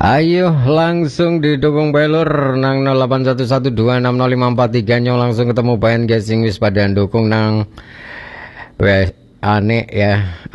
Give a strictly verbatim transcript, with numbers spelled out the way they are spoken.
Ayo langsung didukung pelur nang nol delapan satu satu dua enam nol lima empat tiga nyo langsung ketemu bayan guys sing wis pada dukung nang wes aneh ya